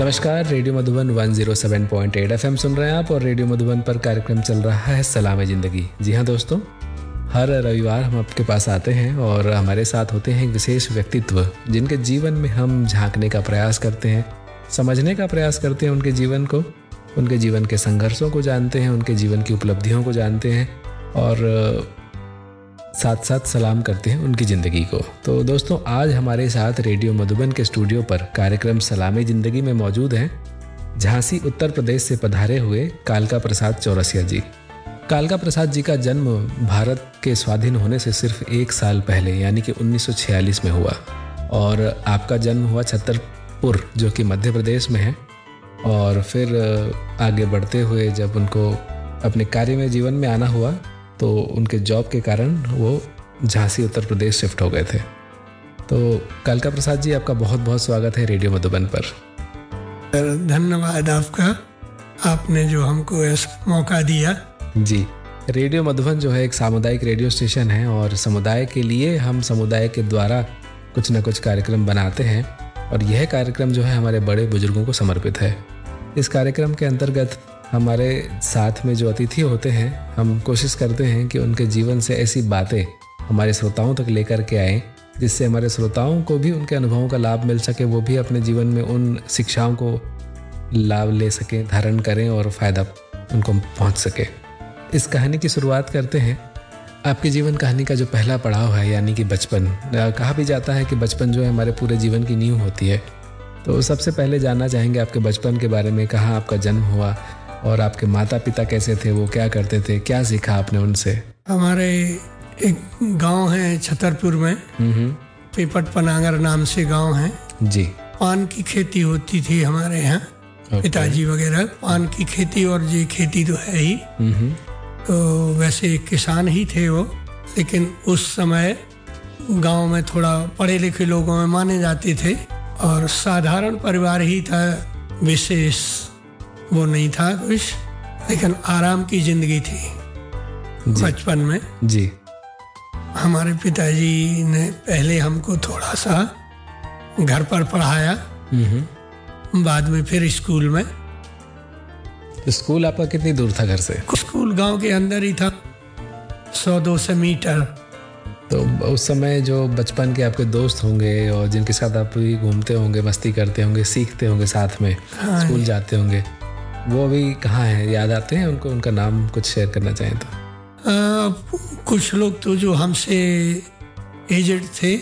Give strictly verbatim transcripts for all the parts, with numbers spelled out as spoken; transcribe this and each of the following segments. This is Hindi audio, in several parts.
नमस्कार, रेडियो मधुबन एक सौ सात पॉइंट आठ एफएम सुन रहे हैं आप और रेडियो मधुबन पर कार्यक्रम चल रहा है सलाम ज़िंदगी। जी हाँ दोस्तों, हर रविवार हम आपके पास आते हैं और हमारे साथ होते हैं एक विशेष व्यक्तित्व जिनके जीवन में हम झांकने का प्रयास करते हैं, समझने का प्रयास करते हैं उनके जीवन को, उनके जीवन के संघर्षों को जानते हैं, उनके जीवन की उपलब्धियों को जानते हैं और साथ साथ सलाम करते हैं उनकी ज़िंदगी को। तो दोस्तों, आज हमारे साथ रेडियो मधुबन के स्टूडियो पर कार्यक्रम सलामी ज़िंदगी में मौजूद हैं झांसी उत्तर प्रदेश से पधारे हुए कालका प्रसाद चौरसिया जी। कालका प्रसाद जी का जन्म भारत के स्वाधीन होने से सिर्फ एक साल पहले यानी कि उन्नीस सौ छियालीस में हुआ और आपका जन्म हुआ छतरपुर जो कि मध्य प्रदेश में है। और फिर आगे बढ़ते हुए जब उनको अपने कार्य में जीवन में आना हुआ तो उनके जॉब के कारण वो झांसी उत्तर प्रदेश शिफ्ट हो गए थे। तो कालका प्रसाद जी, आपका बहुत बहुत स्वागत है रेडियो मधुबन पर। धन्यवाद आपका, आपने जो हमको ऐसा मौका दिया। जी, रेडियो मधुबन जो है एक सामुदायिक रेडियो स्टेशन है और समुदाय के लिए हम समुदाय के द्वारा कुछ न कुछ कार्यक्रम बनाते हैं और यह कार्यक्रम जो है हमारे बड़े बुजुर्गों को समर्पित है। इस कार्यक्रम के अंतर्गत हमारे साथ में जो अतिथि होते हैं, हम कोशिश करते हैं कि उनके जीवन से ऐसी बातें हमारे श्रोताओं तक लेकर के आएँ जिससे हमारे श्रोताओं को भी उनके अनुभवों का लाभ मिल सके, वो भी अपने जीवन में उन शिक्षाओं को लाभ ले सकें, धारण करें और फ़ायदा उनको पहुंच सके। इस कहानी की शुरुआत करते हैं। आपके जीवन कहानी का जो पहला पड़ाव है यानी कि बचपन, कहा भी जाता है कि बचपन जो है हमारे पूरे जीवन की नींव होती है। तो सबसे पहले जानना चाहेंगे आपके बचपन के बारे में, कहाँ आपका जन्म हुआ और आपके माता पिता कैसे थे, वो क्या करते थे, क्या सीखा आपने उनसे? हमारे एक गांव है छतरपुर में, पेपट पनागर नाम से गांव है जी। पान की खेती होती थी हमारे यहाँ, पिताजी वगैरह पान की खेती, और ये खेती तो है ही। तो वैसे किसान ही थे वो, लेकिन उस समय गांव में थोड़ा पढ़े लिखे लोगों में माने जाते थे और साधारण परिवार ही था, विशेष वो नहीं था कुछ, लेकिन आराम की जिंदगी थी बचपन में जी। हमारे पिताजी ने पहले हमको थोड़ा सा घर पर पढ़ाया, बाद में फिर स्कूल में। स्कूल आपका कितनी दूर था घर से? स्कूल गांव के अंदर ही था, सौ दो सौ मीटर। तो उस समय जो बचपन के आपके दोस्त होंगे और जिनके साथ आप भी घूमते होंगे, मस्ती करते होंगे, सीखते होंगे साथ में, हाँ, स्कूल जाते होंगे, वो अभी कहाँ हैं? याद आते हैं उनको? उनका नाम कुछ शेयर करना चाहें तो? आ, कुछ लोग तो जो हमसे एजेड थे,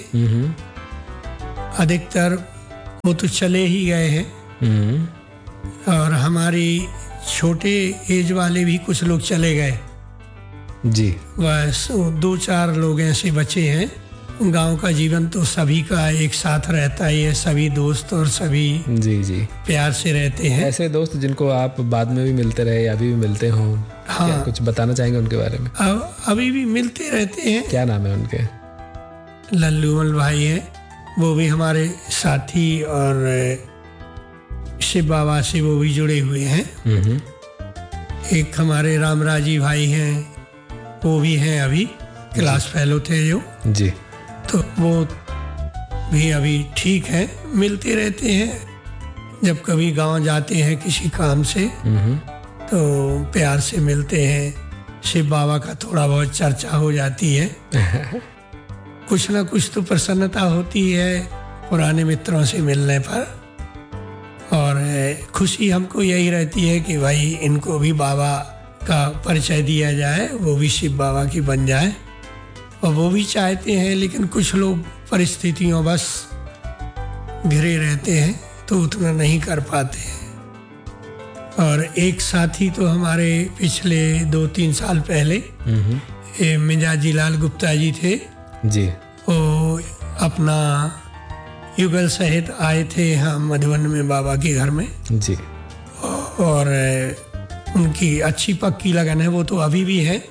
अधिकतर वो तो चले ही गए हैं और हमारी छोटे एज वाले भी कुछ लोग चले गए जी। बस दो चार लोग ऐसे बचे हैं। गांव का जीवन तो सभी का एक साथ रहता ही है, सभी दोस्त और सभी जी जी प्यार से रहते हैं। ऐसे दोस्त जिनको आप बाद में भी मिलते रहे या अभी भी मिलते हो, हाँ, क्या कुछ बताना चाहेंगे उनके बारे में? अब अभी भी मिलते रहते हैं। क्या नाम है उनके? लल्लूमल भाई है, वो भी हमारे साथी, और शिव बाबा से वो भी जुड़े हुए हैं। एक हमारे रामराजी भाई हैं, वो भी हैं, अभी क्लास फेलो थे जो जी। तो वो भी अभी ठीक है, मिलते रहते हैं। जब कभी गांव जाते हैं किसी काम से तो प्यार से मिलते हैं। शिव बाबा का थोड़ा बहुत चर्चा हो जाती है। कुछ ना कुछ तो प्रसन्नता होती है पुराने मित्रों से मिलने पर, और खुशी हमको यही रहती है कि भाई इनको भी बाबा का परिचय दिया जाए, वो भी शिव बाबा की बन जाए। और वो भी चाहते हैं, लेकिन कुछ लोग परिस्थितियों बस घिरे रहते हैं तो उतना नहीं कर पाते हैं। और एक साथी तो हमारे पिछले दो तीन साल पहले मिजाजी लाल गुप्ता जी थे जी। वो अपना युगल सहित आए थे हम मधुबन में बाबा के घर में जी। और उनकी अच्छी पक्की लगन है, वो तो अभी भी है,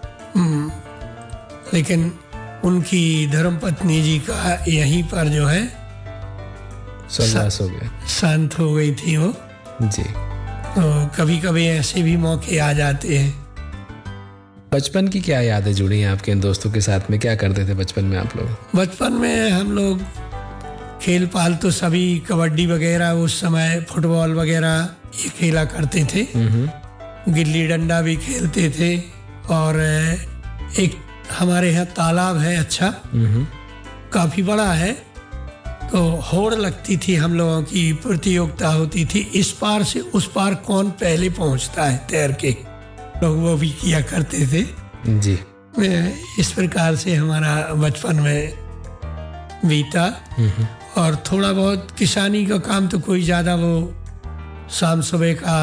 लेकिन उनकी धर्मपत्नी जी का यहीं पर जो है स्वर्गवास हो गया, शांत हो गई थी वो जी। तो कभी कभी ऐसे भी मौके आ जाते हैं। बचपन की क्या यादें जुड़ी हैं आपके इन दोस्तों के साथ में? क्या करते थे बचपन में आप लोग? बचपन में हम लोग खेल पाल तो सभी कबड्डी वगैरह, उस समय फुटबॉल वगैरह ये खेला करते थे। गिल्ली डंडा भी खेलते थे। और एक हमारे यहाँ तालाब है, अच्छा काफी बड़ा है, तो होड़ लगती थी, हम लोगों की प्रतियोगिता होती थी, इस पार से उस पार कौन पहले पहुंचता है तैर के, लोग वो भी किया करते थे जी। इस प्रकार से हमारा बचपन में बीता। और थोड़ा बहुत किसानी का काम तो कोई ज़्यादा, वो शाम सुबह का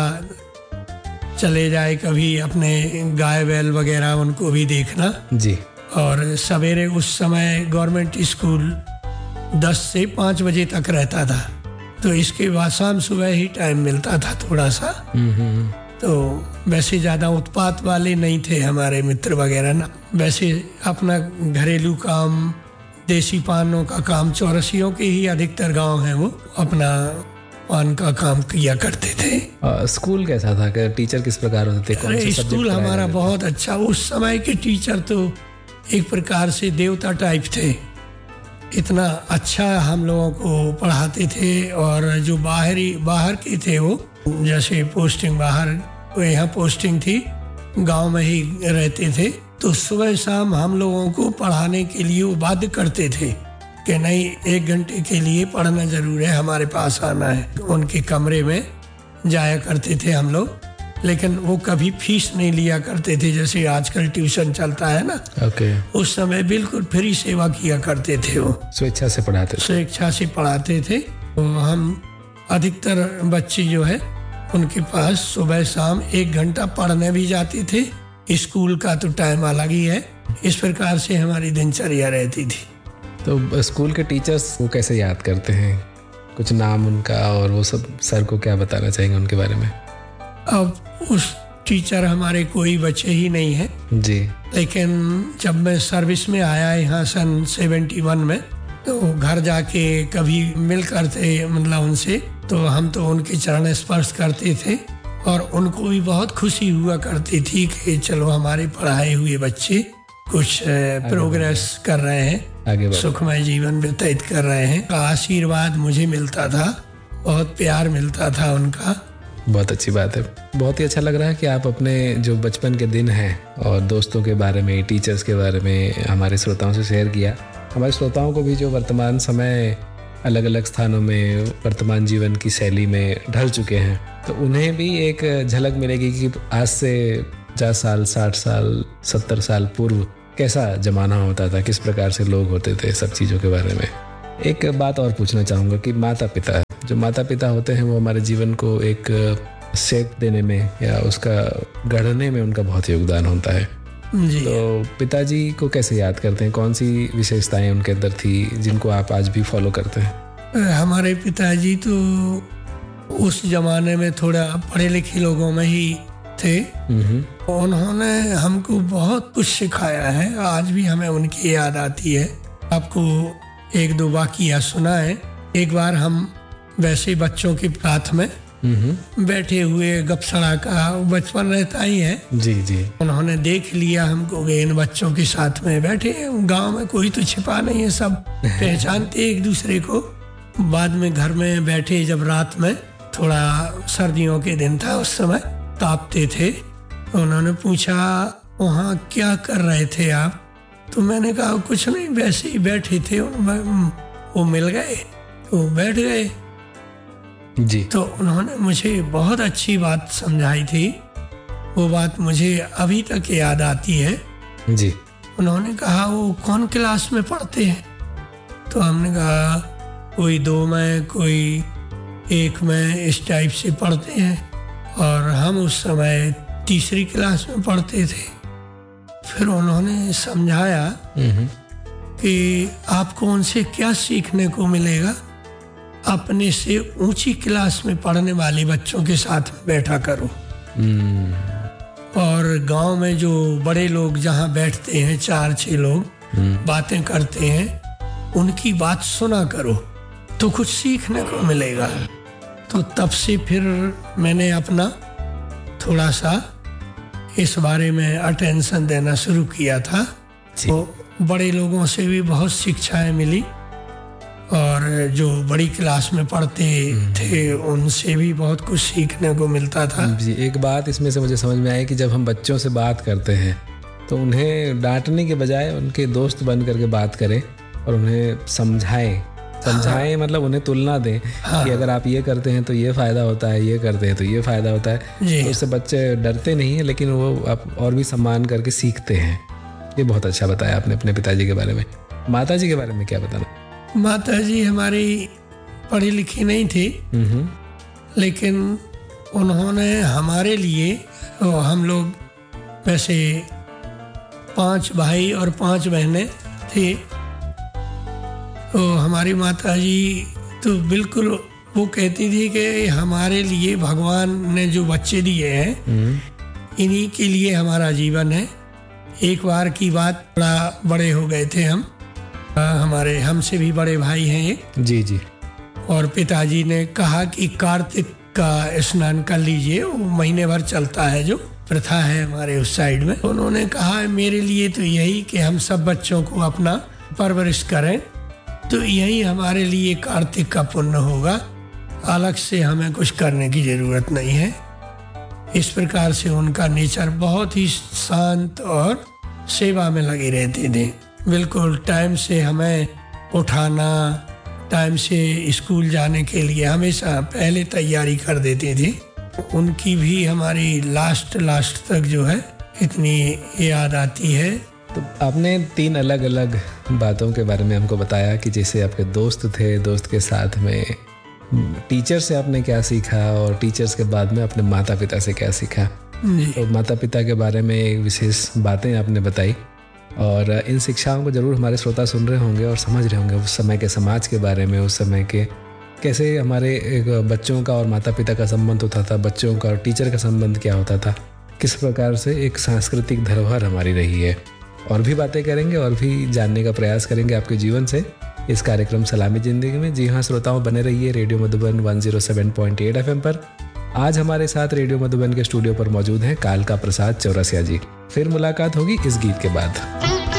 चले जाए, कभी अपने गाय बैल वगैरह उनको भी देखना जी। और सवेरे उस समय गवर्नमेंट स्कूल दस से पाँच बजे तक रहता था, तो इसके बाद शाम सुबह ही टाइम मिलता था थोड़ा सा। तो वैसे ज़्यादा उत्पात वाले नहीं थे हमारे मित्र वगैरह ना, वैसे अपना घरेलू काम, देसी पानों का काम, चौरसियों के ही अधिकतर गांव हैं, वो अपना पान का काम किया करते थे। आ, स्कूल कैसा था? कि टीचर किस प्रकार होते थे? कौन से सब्जेक्ट स्कूल हमारा बहुत अच्छा, उस समय के टीचर तो एक प्रकार से देवता टाइप थे, इतना अच्छा हम लोगों को पढ़ाते थे। और जो बाहरी बाहर के थे, वो जैसे पोस्टिंग बाहर, यहाँ पोस्टिंग थी, गांव में ही रहते थे, तो सुबह शाम हम लोगों को पढ़ाने के लिए वो बाध्य करते थे कि नहीं, एक घंटे के लिए पढ़ना जरूर है, हमारे पास आना है। उनके कमरे में जाया करते थे हम लोग, लेकिन वो कभी फीस नहीं लिया करते थे जैसे आजकल ट्यूशन चलता है ना। ओके। उस समय बिल्कुल फ्री सेवा किया करते थे, वो स्वेच्छा से पढ़ाते थे। स्वेच्छा से पढ़ाते थे। तो हम अधिकतर बच्चे जो है उनके पास सुबह शाम एक घंटा पढ़ने भी जाते थे। स्कूल का तो टाइम अलग ही है। इस प्रकार से हमारी दिनचर्या रहती थी। तो स्कूल के टीचर्स को कैसे याद करते हैं? कुछ नाम उनका और वो सब सर को क्या बताना चाहेंगे उनके बारे में? अब उस टीचर हमारे कोई बच्चे ही नहीं है जी, लेकिन जब मैं सर्विस में आया यहाँ सन सेवेंटी वन में, तो घर जाके कभी मिल करते, मतलब उनसे, तो हम तो उनके चरण स्पर्श करते थे और उनको भी बहुत खुशी हुआ करती थी कि चलो हमारे पढ़ाए हुए बच्चे कुछ प्रोग्रेस कर रहे हैं, आगे सुखमय जीवन व्यतीत कर रहे हैं। आशीर्वाद मुझे मिलता था, बहुत प्यार मिलता था उनका। बहुत अच्छी बात है। बहुत ही अच्छा लग रहा है कि आप अपने जो बचपन के दिन हैं और दोस्तों के बारे में, टीचर्स के बारे में हमारे श्रोताओं से शेयर किया। हमारे श्रोताओं को भी जो वर्तमान समय अलग अलग स्थानों में वर्तमान जीवन की शैली में ढल चुके हैं, तो उन्हें भी एक झलक मिलेगी कि आज से पचास साल, साठ साल, सत्तर साल पूर्व कैसा जमाना होता था, किस प्रकार से लोग होते थे, सब चीज़ों के बारे में। एक बात और पूछना चाहूँगा कि माता पिता, जो माता पिता होते हैं वो हमारे जीवन को एक शेप देने में या उसका गढ़ने में उनका बहुत योगदान होता है जी। तो पिताजी को कैसे याद करते हैं? कौन सी विशेषताएं उनके अंदर थी जिनको आप आज भी फॉलो करते हैं? हमारे पिताजी तो उस जमाने में थोड़ा पढ़े लिखे लोगों में ही थे। उन्होंने हमको बहुत कुछ सिखाया है, आज भी हमें उनकी याद आती है। आपको एक दो वाक़या सुना है। एक बार हम वैसे बच्चों के साथ में बैठे हुए गपसड़ा का बचपन रहता ही है जी जी। उन्होंने देख लिया हमको कि इन बच्चों के साथ में बैठे हैं। गांव में कोई तो छिपा नहीं है, सब पहचानते एक दूसरे को। बाद में घर में बैठे, जब रात में, थोड़ा सर्दियों के दिन था उस समय, तापते थे, तो उन्होंने पूछा वहाँ क्या कर रहे थे आप? तो मैंने कहा कुछ नहीं, वैसे ही बैठे थे। वो मिल गए तो बैठ गए जी। तो उन्होंने मुझे बहुत अच्छी बात समझाई थी, वो बात मुझे अभी तक याद आती है जी। उन्होंने कहा वो कौन क्लास में पढ़ते हैं? तो हमने कहा कोई दो में, कोई एक में, इस टाइप से पढ़ते हैं। और हम उस समय तीसरी क्लास में पढ़ते थे। फिर उन्होंने समझाया कि आपको उनसे क्या सीखने को मिलेगा, अपने से ऊंची क्लास में पढ़ने वाले बच्चों के साथ में बैठा करो। और गांव में जो बड़े लोग जहां बैठते हैं, चार छह लोग बातें करते हैं, उनकी बात सुना करो तो कुछ सीखने को मिलेगा। तो तब से फिर मैंने अपना थोड़ा सा इस बारे में अटेंशन देना शुरू किया था। तो बड़े लोगों से भी बहुत शिक्षाएं मिली और जो बड़ी क्लास में पढ़ते थे उनसे भी बहुत कुछ सीखने को मिलता था। जी, एक बात इसमें से मुझे समझ में आई कि जब हम बच्चों से बात करते हैं तो उन्हें डांटने के बजाय उनके दोस्त बन करके बात करें और उन्हें समझाएं समझाएं हाँ। मतलब उन्हें तुलना दें हाँ। कि अगर आप ये करते हैं तो ये फ़ायदा होता है, ये करते हैं तो ये फ़ायदा होता है, तो उससे बच्चे डरते नहीं हैं, लेकिन वो आप और भी सम्मान करके सीखते हैं। ये बहुत अच्छा बताया आपने अपने पिताजी के बारे में। माता जी के बारे में क्या बताना? माता जी हमारी पढ़ी लिखी नहीं थी, लेकिन उन्होंने हमारे लिए, हम लोग वैसे पांच भाई और पांच बहनें थी, तो हमारी माता जी तो बिल्कुल वो कहती थी कि हमारे लिए भगवान ने जो बच्चे दिए हैं इन्हीं के लिए हमारा जीवन है। एक बार की बात, बड़ा बड़े हो गए थे हम, हमारे हमसे भी बड़े भाई हैं एक जी जी और पिताजी ने कहा कि कार्तिक का स्नान कर लीजिए, वो महीने भर चलता है, जो प्रथा है हमारे उस साइड में। उन्होंने कहा मेरे लिए तो यही कि हम सब बच्चों को अपना परवरिश करें, तो यही हमारे लिए कार्तिक का पुण्य होगा, अलग से हमें कुछ करने की जरूरत नहीं है। इस प्रकार से उनका नेचर बहुत ही शांत और सेवा में लगे रहते थे। बिल्कुल टाइम से हमें उठाना, टाइम से स्कूल जाने के लिए हमेशा पहले तैयारी कर देते थे। उनकी भी हमारी लास्ट लास्ट तक जो है इतनी याद आती है। तो आपने तीन अलग अलग बातों के बारे में हमको बताया कि जैसे आपके दोस्त थे, दोस्त के साथ में टीचर से आपने क्या सीखा और टीचर्स के बाद में अपने माता पिता से क्या सीखा। तो माता पिता के बारे में विशेष बातें आपने बताई और इन शिक्षाओं को जरूर हमारे श्रोता सुन रहे होंगे और समझ रहे होंगे उस समय के समाज के बारे में, उस समय के कैसे हमारे एक बच्चों का और माता पिता का संबंध होता था, बच्चों का और टीचर का संबंध क्या होता था, किस प्रकार से एक सांस्कृतिक धरोहर हमारी रही है। और भी बातें करेंगे और भी जानने का प्रयास करेंगे आपके जीवन से इस कार्यक्रम सलामी ज़िंदगी में। जी हाँ श्रोताओं, बने रहिए radio Madhuban one zero seven point eight F M पर। आज हमारे साथ रेडियो मधुबन के स्टूडियो पर मौजूद हैं कालका प्रसाद चौरसिया जी। फिर मुलाकात होगी इस गीत के बाद।